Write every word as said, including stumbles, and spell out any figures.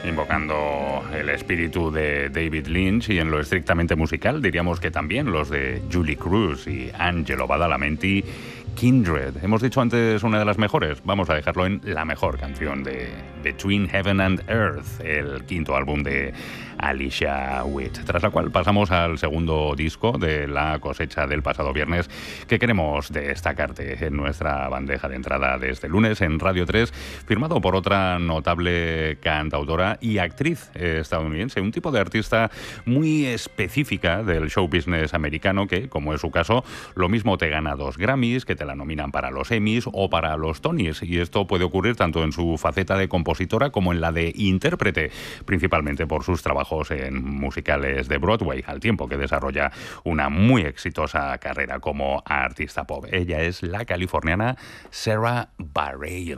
invocando el espíritu de David Lynch, y en lo estrictamente musical diríamos que también los de Julie Cruz y Angelo Badalamenti, Kindred. Hemos dicho antes una de las mejores, vamos a dejarlo en la mejor canción de Between Heaven and Earth, el quinto álbum de Alicia Witt, tras la cual pasamos al segundo disco de la cosecha del pasado viernes, que queremos destacarte en nuestra bandeja de entrada de este lunes en Radio tres, firmado por otra notable cantautora y actriz estadounidense, un tipo de artista muy específica del show business americano que, como es su caso, lo mismo te gana dos Grammys, que te la nominan para los Emmys o para los Tonys, y esto puede ocurrir tanto en su faceta de compositora como en la de intérprete, principalmente por sus trabajos en musicales de Broadway, al tiempo que desarrolla una muy exitosa carrera como artista pop. Ella es la californiana Sarah Bareilles.